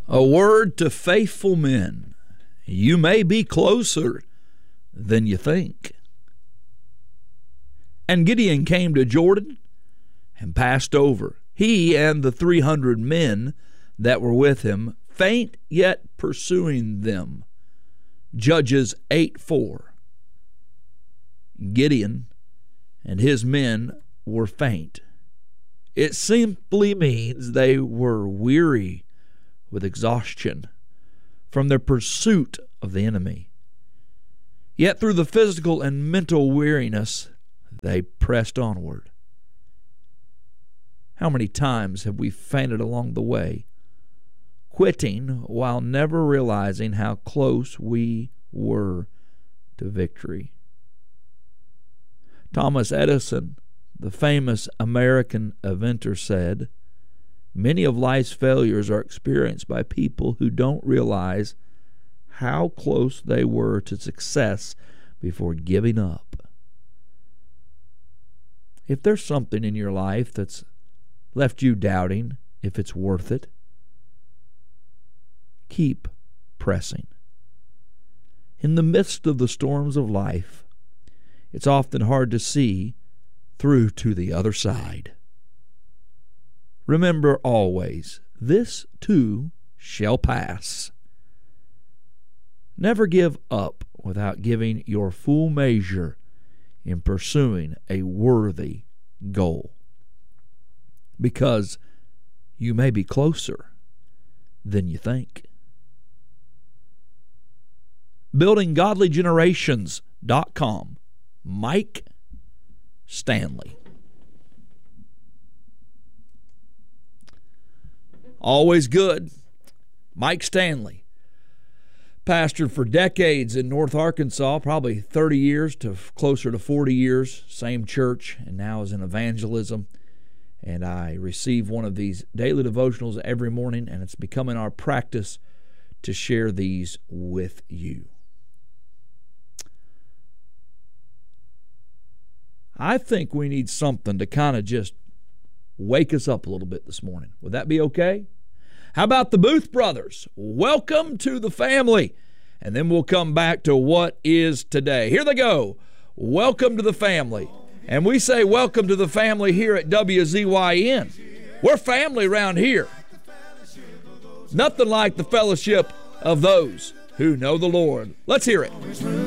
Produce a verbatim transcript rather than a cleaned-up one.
A word to faithful men. You may be closer than you think. And Gideon came to Jordan and passed over, he and the three hundred men that were with him, faint yet pursuing them. Judges eight four. Gideon and his men were faint. It simply means they were weary with exhaustion from their pursuit of the enemy. Yet through the physical and mental weariness, they pressed onward. How many times have we fainted along the way, quitting while never realizing how close we were to victory? Thomas Edison, the famous American inventor, said, "Many of life's failures are experienced by people who don't realize how close they were to success before giving up." If there's something in your life that's left you doubting if it's worth it, keep pressing. In the midst of the storms of life, it's often hard to see through to the other side. Remember always, this too shall pass. Never give up without giving your full measure in pursuing a worthy goal, because you may be closer than you think. building godly generations dot com. Mike Stanley. Always good. Mike Stanley. Pastored for decades in North Arkansas, probably thirty years to closer to forty years, same church, and now is in evangelism. And I receive one of these daily devotionals every morning, and it's becoming our practice to share these with you. I think we need something to kind of just wake us up a little bit this morning. Would that be okay? How about the Booth Brothers? Welcome to the family. And then we'll come back to what is today. Here they go. Welcome to the family. And we say welcome to the family here at W Z Y N. We're family around here. Nothing like the fellowship of those who know the Lord. Let's hear it.